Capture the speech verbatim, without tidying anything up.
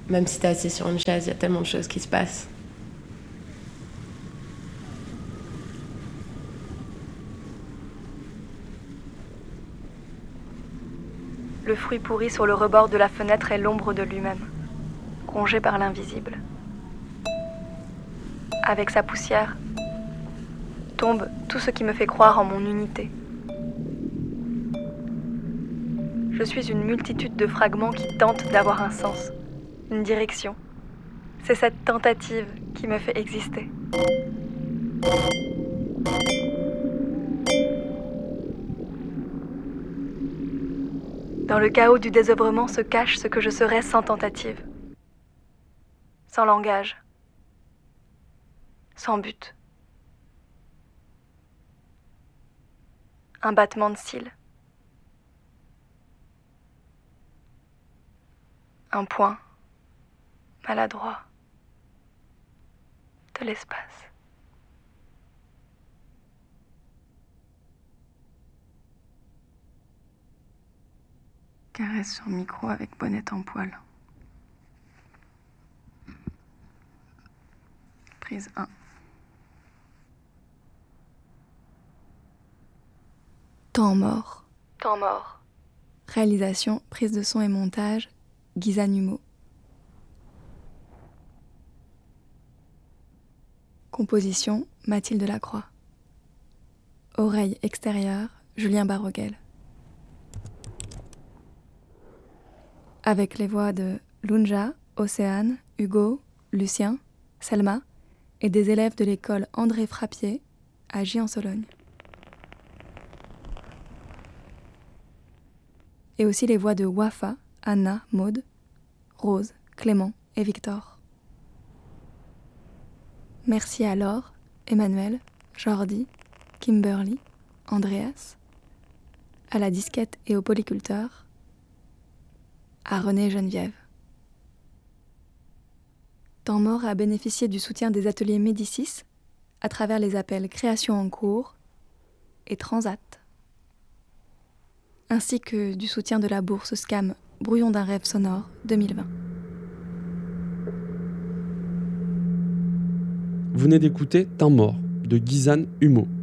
Même si t'es assis sur une chaise, il y a tellement de choses qui se passent. Le fruit pourri sur le rebord de la fenêtre est l'ombre de lui-même, rongé par l'invisible. Avec sa poussière, tombe tout ce qui me fait croire en mon unité. Je suis une multitude de fragments qui tentent d'avoir un sens, une direction. C'est cette tentative qui me fait exister. Dans le chaos du désœuvrement se cache ce que je serais sans tentative, sans langage, sans but. Un battement de cils. Un point maladroit de l'espace. Caresse sur micro avec bonnette en poil. Prise un. Temps mort. Temps mort. Réalisation, prise de son et montage, Ghislaine Humeau. Composition, Mathilde Lacroix. Oreille extérieure, Julien Barroguel. Avec les voix de Lunja, Océane, Hugo, Lucien, Selma et des élèves de l'école André Frappier à Gien-Sologne. Et aussi les voix de Wafa, Anna, Maude, Rose, Clément et Victor. Merci à Laure, Emmanuel, Jordi, Kimberly, Andreas, à la disquette et au polyculteur, à René Geneviève. Temps mort a bénéficié du soutien des ateliers Médicis à travers les appels Création en cours et Transat, ainsi que du soutien de la bourse S C A M Brouillon d'un rêve sonore deux mille vingt. Vous venez d'écouter Temps mort de Ghislaine Humeau.